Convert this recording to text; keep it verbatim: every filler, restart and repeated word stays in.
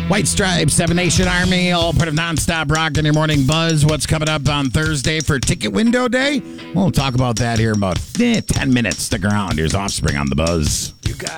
White Stripes, Seven Nation Army, all part of Nonstop Rock in your morning buzz. What's coming up on Thursday for Ticket Window Day? We'll talk about that here in about eh, ten minutes. Stick around. Here's Offspring on the Buzz. You got